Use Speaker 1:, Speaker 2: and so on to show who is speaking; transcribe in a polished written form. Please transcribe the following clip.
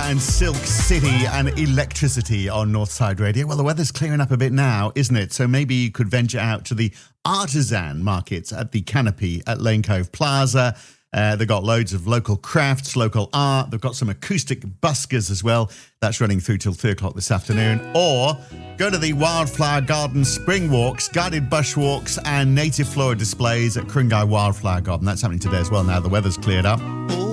Speaker 1: and Silk City and electricity on Northside Radio. Well, the weather's clearing up a bit now, isn't it? So maybe you could venture out to the artisan markets at the Canopy at Lane Cove Plaza. They've got loads of local crafts, local art. They've got some acoustic buskers as well. That's running through till 3 o'clock this afternoon. Or go to the Wildflower Garden Spring Walks, guided bush walks and native flora displays at Krungai Wildflower Garden. That's happening today as well now the weather's cleared up.